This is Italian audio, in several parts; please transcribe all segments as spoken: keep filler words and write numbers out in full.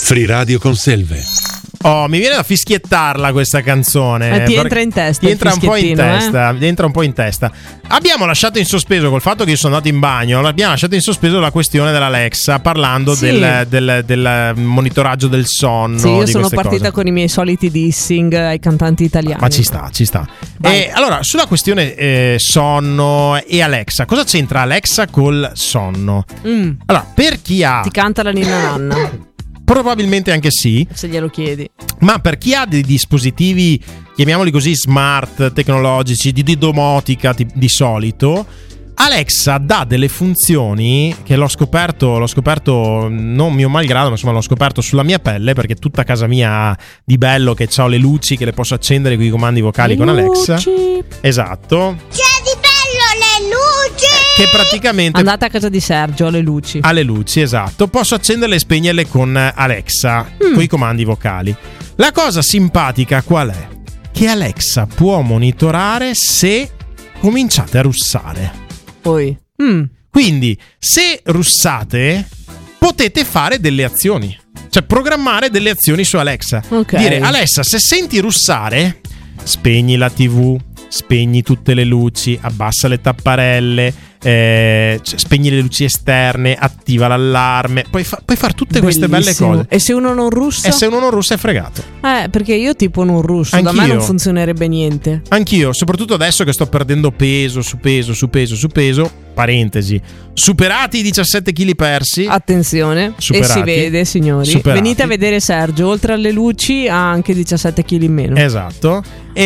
Free Radio con Selve. Oh, mi viene da fischiettarla questa canzone. Eh, ti entra in testa. Ti entra un po' in testa. Eh? Ti entra un po' in testa. Abbiamo lasciato in sospeso, col fatto che io sono andato in bagno, abbiamo lasciato in sospeso la questione dell'Alexa, parlando sì. del, del, del monitoraggio del sonno. Sì, io di sono partita cose. con i miei soliti dissing ai cantanti italiani. Ma ci sta, ci sta. E allora, sulla questione eh, sonno e Alexa, cosa c'entra Alexa col sonno? Mm. Allora, per chi ha... Ti canta la ninna nanna. Probabilmente anche sì. Se glielo chiedi. Ma per chi ha dei dispositivi, chiamiamoli così, smart, tecnologici, di, di domotica di, di solito, Alexa dà delle funzioni che l'ho scoperto, l'ho scoperto non mio malgrado, ma insomma l'ho scoperto sulla mia pelle, perché tutta casa mia ha di bello che ho le luci che le posso accendere con i comandi vocali le con luci. Alexa. Esatto. C'è di bello le luci! Che praticamente andate a casa di Sergio, le luci. alle luci, esatto. Posso accenderle e spegnerle con Alexa, mm. con i comandi vocali. La cosa simpatica qual è? Che Alexa può monitorare se cominciate a russare. Poi. Mm. Quindi, se russate, potete fare delle azioni. Cioè, programmare delle azioni su Alexa. Okay. Dire, Alexa, se senti russare, spegni la tivù, spegni tutte le luci, abbassa le tapparelle, eh, spegni le luci esterne, attiva l'allarme. Puoi, fa- puoi fare tutte queste Bellissimo. belle cose. E se uno non russa? E se uno non russa è fregato. Eh, perché io tipo non russo, Anch'io. da me non funzionerebbe niente. Anch'io, soprattutto adesso che sto perdendo peso su peso su peso su peso. Parentesi, superati i diciassette chili persi. Attenzione. Superati. E si vede, signori. Superati. Venite a vedere Sergio, oltre alle luci ha anche diciassette chili in meno. Esatto.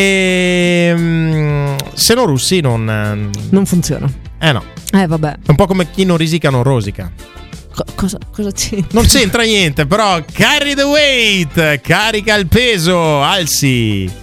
E mm, se non russi non Non funziona. Eh no. Eh vabbè. È un po' come chi non risica non rosica. Co- cosa, cosa c'entra? Non c'entra niente, però carry the weight, carica il peso, alzi.